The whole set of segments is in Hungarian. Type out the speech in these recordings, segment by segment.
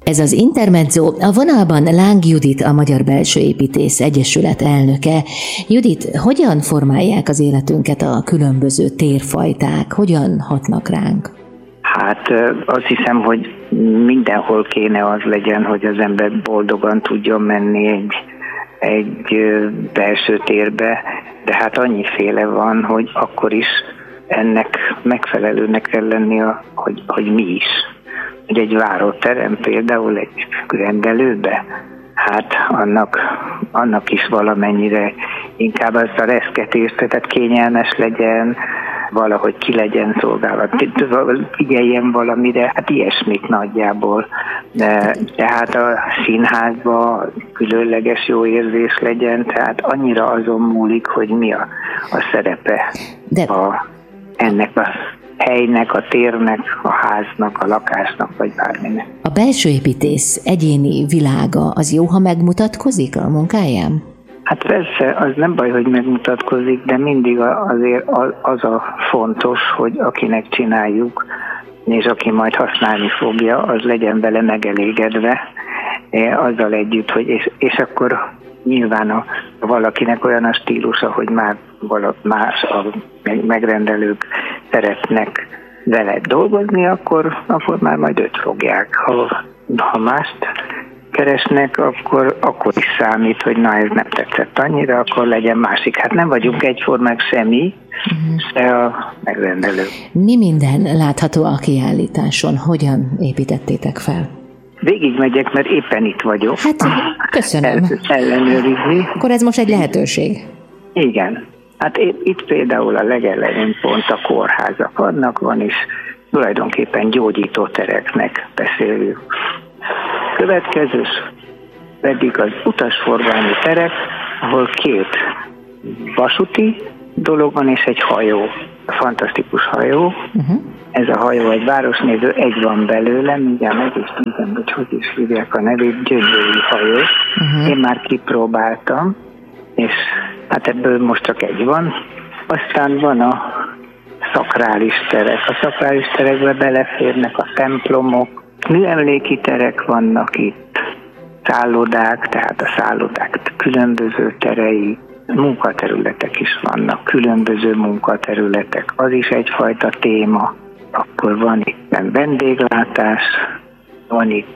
Ez az Intermezzo, a vonalban Láng Judit, a Magyar Belsőépítész Egyesület elnöke. Judit, hogyan formálják az életünket a különböző térfajták? Hogyan hatnak ránk? Hát azt hiszem, hogy mindenhol kéne az legyen, hogy az ember boldogan tudjon menni egy belső térbe, de hát annyiféle van, hogy akkor is ennek megfelelőnek kell lennie, hogy mi is. Hogy egy váróterem például egy rendelőbe, hát annak is valamennyire inkább az a reszketést, tehát kényelmes legyen, valahogy ki legyen szolgálva, figyeljen valamire, hát ilyesmit nagyjából. Tehát a színházban különleges jó érzés legyen, tehát annyira azon múlik, hogy mi a szerepe ennek a helynek, a térnek, a háznak, a lakásnak, vagy bárminek. A belsőépítész egyéni világa az jó, ha megmutatkozik a munkáján? Hát persze, az nem baj, hogy megmutatkozik, de mindig azért az a fontos, hogy akinek csináljuk, és aki majd használni fogja, az legyen vele megelégedve, azzal együtt, hogy és akkor nyilván valakinek olyan a stílusa, hogy már más a megrendelők szeretnek vele dolgozni, akkor már majd őt fogják. Ha mást keresnek, akkor is számít, hogy na ez nem tetszett annyira, akkor legyen másik. Hát nem vagyunk egyformák semmi, se a megrendelő. Mi minden látható a kiállításon? Hogyan építettétek fel? Végigmegyek, mert éppen itt vagyok. Hát, köszönöm. Ellenőrizni. Akkor ez most egy lehetőség. Igen. Hát itt például a legelején pont a kórházak vannak, van is tulajdonképpen gyógyítótereknek beszélünk. Következő pedig az utasforgalmi terek, ahol 2 vasúti dolog van és egy hajó. Fantasztikus hajó. Ez a hajó egy városnéző, egy van belőle, mindjárt meg is tudom, hogy is hívják a nevét, gyönyörű hajó. Én már kipróbáltam, és hát ebből most csak egy van. Aztán van a szakrális terek. A szakrális terekbe beleférnek a templomok, műemléki terek vannak itt, szállodák, tehát a szállodák különböző terei, munkaterületek is vannak, különböző munkaterületek, az is egyfajta téma. Akkor van itt vendéglátás, van itt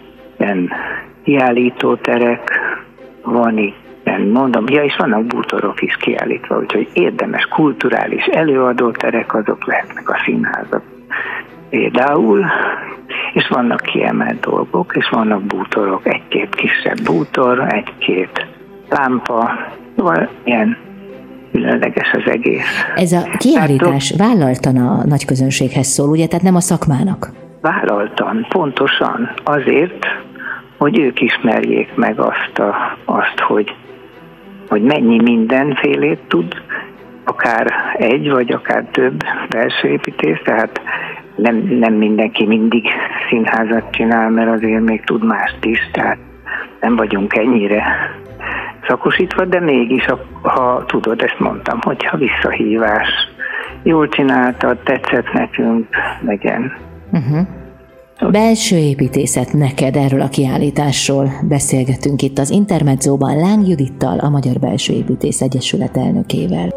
kiállítóterek, van itt, és vannak bútorok is kiállítva, úgyhogy érdemes kulturális előadóterek, azok lehetnek a színházak például, és vannak kiemelt dolgok, és vannak bútorok, 1-2 kisebb bútor, 1-2 lámpa, szóval ilyen különleges az egész. Ez a kiállítás vállaltan a nagy közönséghez szól, ugye, tehát nem a szakmának? Vállaltan, pontosan azért, hogy ők ismerjék meg azt hogy mennyi mindenfélét tud, akár egy, vagy akár több belsőépítész, tehát nem mindenki mindig színházat csinál, mert azért még tud mást is, tehát nem vagyunk ennyire szakosítva, de mégis, ha tudod, ezt mondtam, hogyha visszahívás, jól csináltad, tetszett nekünk, legyen. Belső építészet neked, erről a kiállításról beszélgetünk itt az Intermezzóban Láng Judittal, a Magyar Belsőépítész Egyesület elnökével.